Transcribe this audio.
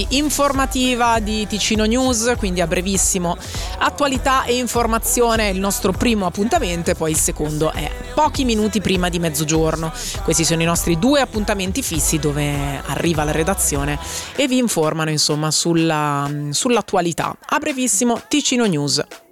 informativa di Ticino News, quindi a brevissimo attualità e informazione è il nostro primo appuntamento e poi il secondo è pochi minuti prima di mezzogiorno. Questi sono i nostri 2 appuntamenti fissi dove arriva la redazione e vi informano insomma sull'attualità. A brevissimo Ticino News.